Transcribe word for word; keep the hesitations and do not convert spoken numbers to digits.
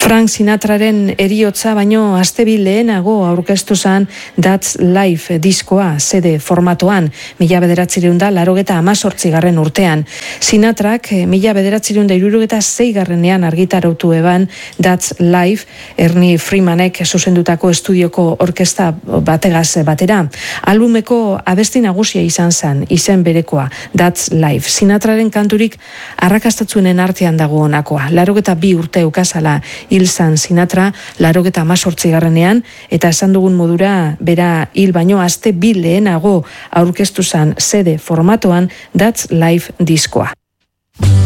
Frank Sinatraren eriotza baino astebi lehenago aurkeztu zan That's Life diskoa C D formatoan, mila bederatzireun da larogeta amazortzigarren urtean. Sinatrak mila bederatzireun da irurogeta zeigarrenean argitarautu eban That's Life, Ernie Freemanek zuzendutako estudioko orkesta bategaz batera. Albumeko abesti nagusia izan zen, izen berekoa, That's Life. Sinatraren kanturik arrakastatzuenen artean dago honakoa. Larogeta bi urte eukazala hil zan Sinatra, larogeta amazortzigarrenean, eta esan dugun modura bera hil baino aste bi lehenago aurkeztu zan C D formatoan That's Life diskoa.